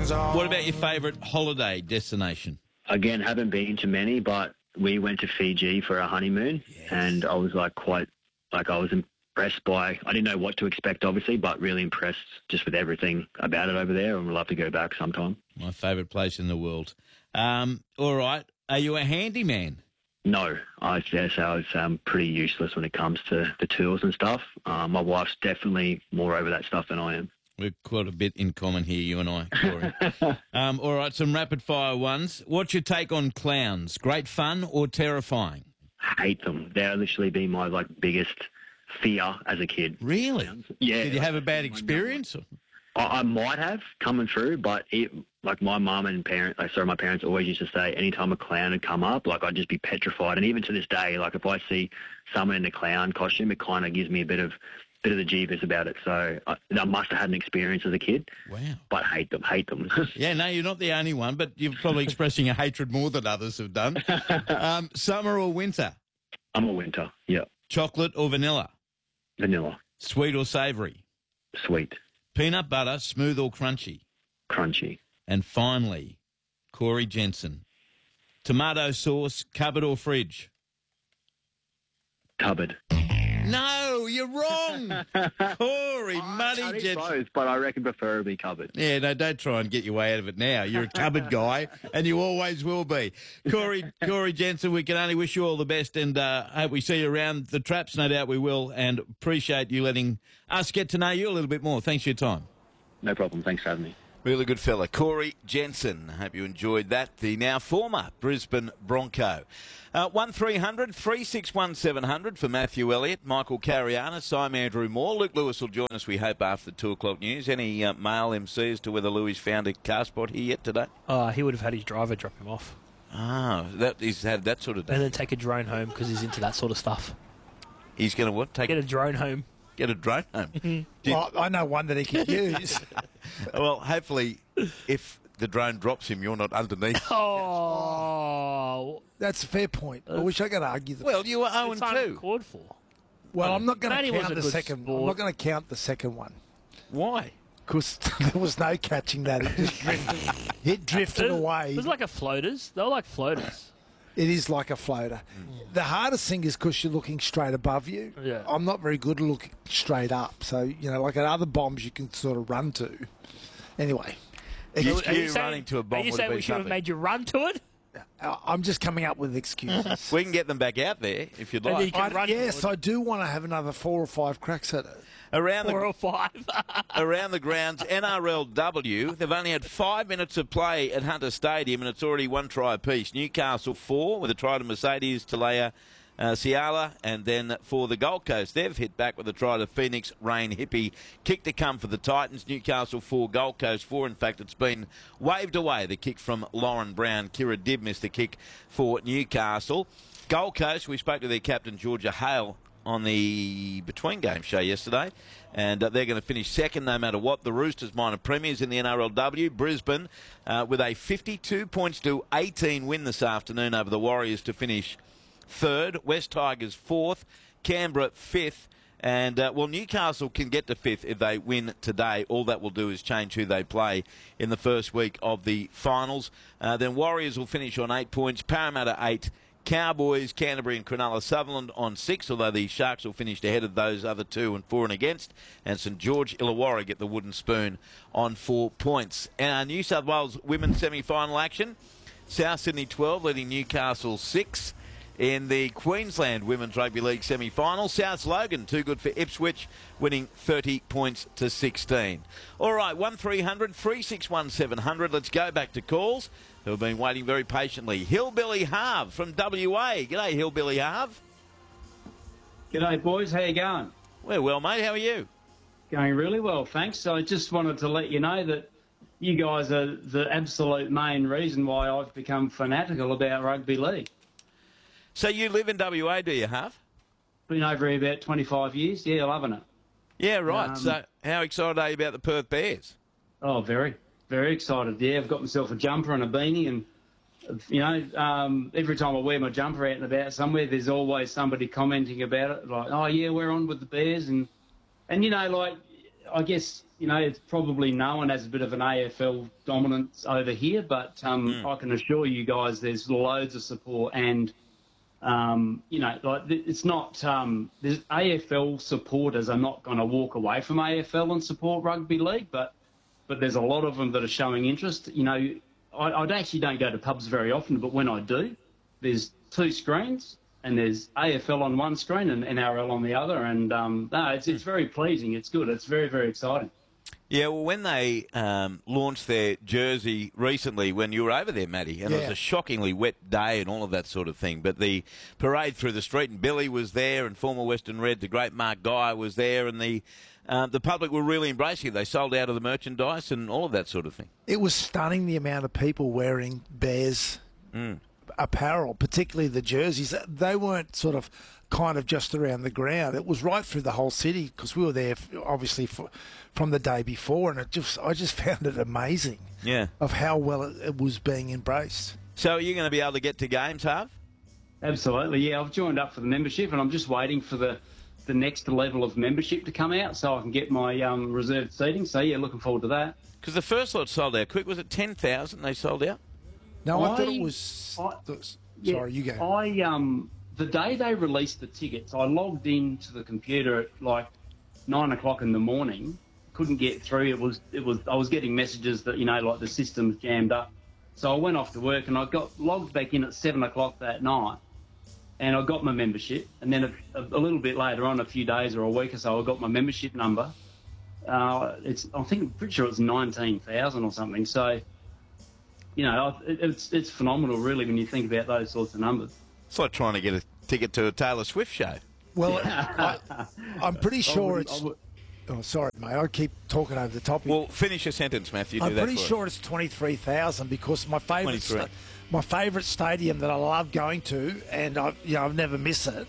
hands on. What about your favourite holiday destination? Again, haven't been to many, but we went to Fiji for our honeymoon, and I was I was impressed by, I didn't know what to expect, obviously, but really impressed just with everything about it over there, and would love to go back sometime. My favourite place in the world. All right. Are you a handyman? No, I guess I was pretty useless when it comes to the tools and stuff. My wife's definitely more over that stuff than I am. We've got a bit in common here, you and I, Corey. All right, some rapid-fire ones. What's your take on clowns? Great fun or terrifying? Hate them. They're literally been my biggest fear as a kid. Really? Yeah. Did you have a bad experience? I might have coming through, but my mum and my parents always used to say anytime a clown had come up, I'd just be petrified. And even to this day, if I see someone in a clown costume, it kind of gives me a bit of the jeepers about it. So I must have had an experience as a kid. Wow. But hate them. Yeah, no, you're not the only one, but you're probably expressing a hatred more than others have done. Summer or winter? I'm a winter, yeah. Chocolate or vanilla? Vanilla. Sweet or savoury? Sweet. Peanut butter, smooth or crunchy? Crunchy. And finally, Corey Jensen, tomato sauce, cupboard or fridge? Cupboard. No, you're wrong. Corey, Muddy Jensen. Both, but I reckon preferably cupboard. Yeah, no, don't try and get your way out of it now. You're a cupboard guy, and you always will be. Corey Jensen, we can only wish you all the best, and hope we see you around the traps. No doubt we will, and appreciate you letting us get to know you a little bit more. Thanks for your time. No problem. Thanks for having me. Really good fella. Corey Jensen. Hope you enjoyed that. The now former Brisbane Bronco. 1300 361 700 for Matthew Elliott, Michael Carianis, I'm Andrew Moore. Luke Lewis will join us, we hope, after the 2 o'clock news. Any male MC as to whether Louis found a car spot here yet today? He would have had his driver drop him off. He's had that sort of day. And then take a drone home because he's into that sort of stuff. He's going to what? Get a drone home. Get a drone home? Well, I know one that he could use. Well, hopefully, if the drone drops him, you're not underneath. Oh, that's a fair point. I wish I could argue that. Well, you were 0-2. It's uncalled for. Well, I'm not going Matty to was count a the good second. sport. I'm not going to count the second one Why? because there was no catching that. It just drifted. It drifted away. It was like a floaters. They were like floaters. It is like a floater. The hardest thing is because you're looking straight above you. Yeah. I'm not very good at looking straight up. So, like at other bombs you can sort of run to. Anyway. You running to a bomb Are you would saying have we been should have something. made you run to it? I'm just coming up with excuses. We can get them back out there if you'd And then like. you can run Yes, to it. I do want to have another 4 or 5 cracks at it. Around 4 the or 5. around the grounds, NRLW, they've only had 5 minutes of play at Hunter Stadium, and it's already 1 try apiece. Newcastle 4 with a try to Mercedes, Talea, Ciala, and then for the Gold Coast, they've hit back with a try to Phoenix, Rain, Hippie. Kick to come for the Titans. Newcastle 4, Gold Coast 4. In fact, it's been waved away, the kick from Lauren Brown. Kira did miss the kick for Newcastle. Gold Coast, we spoke to their captain, Georgia Hale, on the Between Game show yesterday, and they're going to finish second no matter what. The Roosters minor premiers in the NRLW. Brisbane with a 52 points to 18 win this afternoon over the Warriors to finish third. West Tigers 4th. Canberra 5th. And, Newcastle can get to 5th if they win today. All that will do is change who they play in the first week of the finals. Then Warriors will finish on 8 points. Parramatta 8. Cowboys, Canterbury and Cronulla Sutherland on 6, although the Sharks will finish ahead of those other 2 and 4 and against. And St George Illawarra get the wooden spoon on 4 points. And New South Wales women's semi-final action. South Sydney 12 leading Newcastle 6. In the Queensland Women's Rugby League semi-final, South Logan, too good for Ipswich, winning 30 points to 16. All right, 1300 361 700. Let's go back to calls who have been waiting very patiently. Hillbilly Harv from WA. G'day, Hillbilly Harv. G'day, boys. How you going? We're well, mate. How are you? Going really well, thanks. I just wanted to let you know that you guys are the absolute main reason why I've become fanatical about rugby league. So you live in WA, do you, Harv? Been over here about 25 years. Yeah, loving it. Yeah, right. So how excited are you about the Perth Bears? Oh, very, very excited. Yeah, I've got myself a jumper and a beanie, and every time I wear my jumper out and about somewhere, there's always somebody commenting about it, like, "Oh yeah, we're on with the Bears," and I guess, it's probably known as a bit of an AFL dominance over here, but I can assure you guys there's loads of support and, it's not, there's AFL supporters are not going to walk away from AFL and support rugby league, but there's a lot of them that are showing interest. I actually don't go to pubs very often, but when I do, there's 2 screens and there's AFL on one screen and NRL on the other. And it's very pleasing. It's good. It's very, very exciting. Yeah, well, when they launched their jersey recently, when you were over there, Matty, and it was a shockingly wet day and all of that sort of thing, but the parade through the street, and Billy was there, and former Western Red, the great Mark Guy was there, and the public were really embracing it. They sold out of the merchandise and all of that sort of thing. It was stunning, the amount of people wearing Bears apparel, particularly the jerseys. They weren't sort of kind of just around the ground. It was right through the whole city because we were there, obviously, from the day before, and I just found it amazing of how well it was being embraced. So are you going to be able to get to games, Harv? Absolutely, yeah. I've joined up for the membership, and I'm just waiting for the next level of membership to come out so I can get my reserved seating. So, yeah, looking forward to that. Because the first lot sold out quick. Was it 10,000 they sold out? No, I thought it was... sorry, you go. The day they released the tickets, I logged into the computer at like 9 o'clock in the morning. Couldn't get through. I was getting messages that, like the system's jammed up. So I went off to work and I got logged back in at 7 o'clock that night. And I got my membership. And then a little bit later on, a few days or a week or so, I got my membership number. I'm pretty sure it's 19,000 or something. So, it's phenomenal, really, when you think about those sorts of numbers. It's like trying to get a ticket to a Taylor Swift show. Well, I'm pretty sure it's... Oh, sorry, mate. I keep talking over the topic. Well, finish your sentence, Matthew. I'm pretty sure it's 23,000 because my favourite stadium that I love going to, and I've never missed it,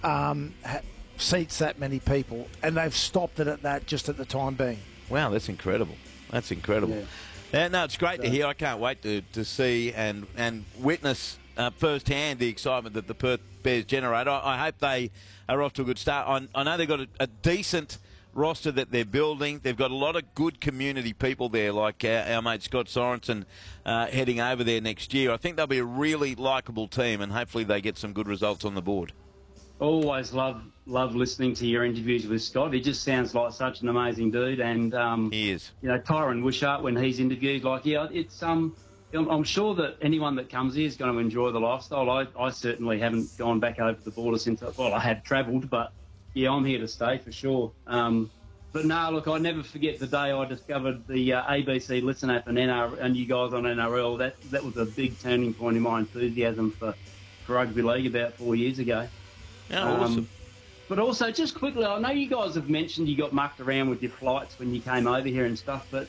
seats that many people, and they've stopped it at that just at the time being. Wow, that's incredible. That's incredible. Yeah. No, it's great to hear. I can't wait to see and witness firsthand the excitement that the Perth Bears generate. I hope they are off to a good start. I know they've got a decent roster that they're building. They've got a lot of good community people there, like our mate Scott Sorensen heading over there next year. I think they'll be a really likeable team, and hopefully they get some good results on the board. Always love listening to your interviews with Scott. He just sounds like such an amazing dude, and he is. Tyron Wishart, when he's interviewed, it's I'm sure that anyone that comes here is going to enjoy the lifestyle. I certainly haven't gone back over the border since I had travelled, but yeah, I'm here to stay for sure. But no, look, I never forget the day I discovered the ABC Listen app and you guys on NRL. That was a big turning point in my enthusiasm for rugby league about 4 years ago. Yeah, awesome. But also, just quickly, I know you guys have mentioned you got mucked around with your flights when you came over here and stuff, but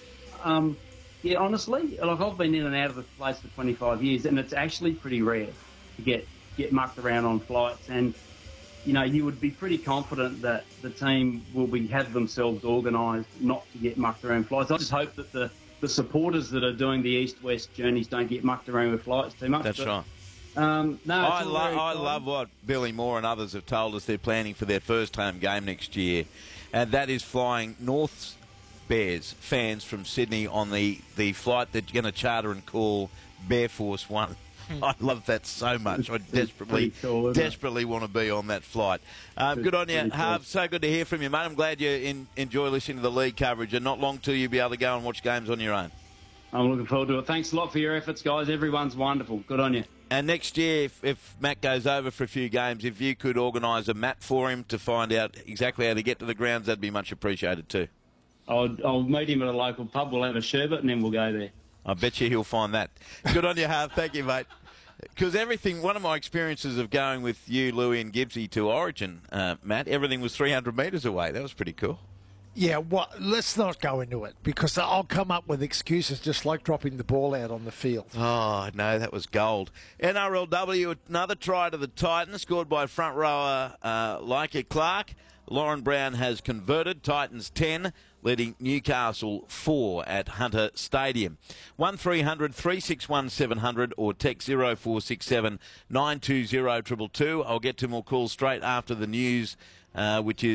yeah, honestly, I've been in and out of the place for 25 years, and it's actually pretty rare to get mucked around on flights. And you would be pretty confident that the team will have themselves organised not to get mucked around flights. I just hope that the supporters that are doing the east-west journeys don't get mucked around with flights too much. That's right. No, I love what Billy Moore and others have told us they're planning for their first home game next year, and that is flying North's Bears fans from Sydney on the flight that you're going to charter and call Bear Force One. I love that so much. I desperately want to be on that flight. Good on you, Harv. So good to hear from you, mate. I'm glad you enjoy listening to the league coverage, and not long till you'll be able to go and watch games on your own. I'm looking forward to it. Thanks a lot for your efforts, guys. Everyone's wonderful. Good on you. And next year, if Matt goes over for a few games, if you could organise a map for him to find out exactly how to get to the grounds, that'd be much appreciated too. I'll meet him at a local pub. We'll have a sherbet and then we'll go there. I bet you he'll find that. Good on you, Harv. Thank you, mate. Because one of my experiences of going with you, Louie and Gibbsy to Origin, Matt, everything was 300 metres away. That was pretty cool. Yeah, let's not go into it because I'll come up with excuses just like dropping the ball out on the field. Oh, no, that was gold. NRLW, another try to the Titans, scored by front rower Leica Clark. Lauren Brown has converted. Titans 10, leading Newcastle 4 at Hunter Stadium. 1300 361 700 or text 0467 920 222. I'll get to more calls straight after the news, which is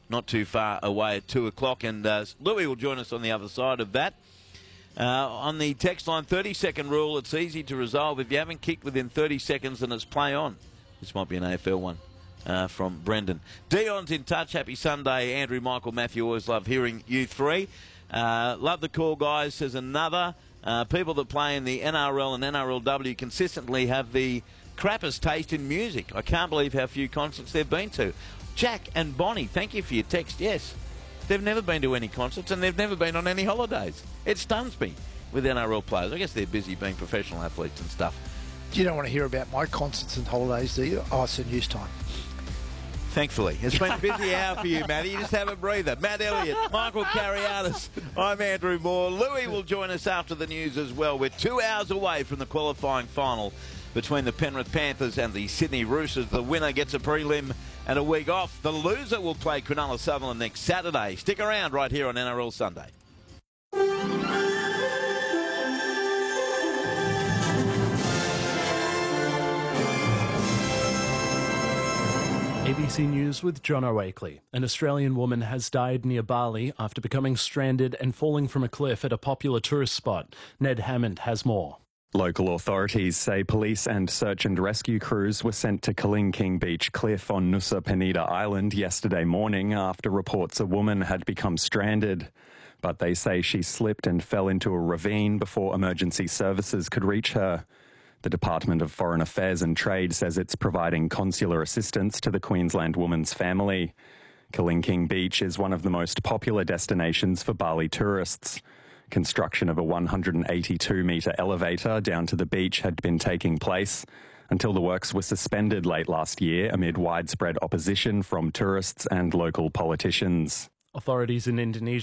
not too far away at 2 o'clock. And Louis will join us on the other side of that. On the text line, 30-second rule, it's easy to resolve. If you haven't kicked within 30 seconds, then it's play on. This might be an AFL one from Brendan. Dion's in touch. Happy Sunday, Andrew, Michael, Matthew. Always love hearing you three. Love the call, guys, says another. People that play in the NRL and NRLW consistently have the crappest taste in music. I can't believe how few concerts they've been to. Jack and Bonnie, thank you for your text. Yes, they've never been to any concerts and they've never been on any holidays. It stuns me with NRL players. I guess they're busy being professional athletes and stuff. You don't want to hear about my concerts and holidays, do you? Oh, it's a news time. Thankfully. It's been a busy hour for you, Matty. You just have a breather. Matt Elliott, Michael Carriatis. I'm Andrew Moore. Louis will join us after the news as well. We're 2 hours away from the qualifying final between the Penrith Panthers and the Sydney Roosters. The winner gets a prelim and a week off. The loser will play Cronulla Sutherland next Saturday. Stick around right here on NRL Sunday. ABC News with John O'Akley. An Australian woman has died near Bali after becoming stranded and falling from a cliff at a popular tourist spot. Ned Hammond has more. Local authorities say police and search and rescue crews were sent to Kaling Beach Cliff on Nusa Penida Island yesterday morning after reports a woman had become stranded. But they say she slipped and fell into a ravine before emergency services could reach her. The Department of Foreign Affairs and Trade says it's providing consular assistance to the Queensland woman's family. Kaling Beach is one of the most popular destinations for Bali tourists. Construction of a 182-metre elevator down to the beach had been taking place until the works were suspended late last year amid widespread opposition from tourists and local politicians. Authorities in Indonesia